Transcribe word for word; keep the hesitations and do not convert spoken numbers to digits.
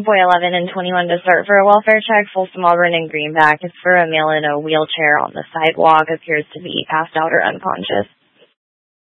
Boy eleven and twenty-one to start for a welfare check. Folsom Auburn and Greenback is for a male in a wheelchair on the sidewalk, appears to be passed out or unconscious.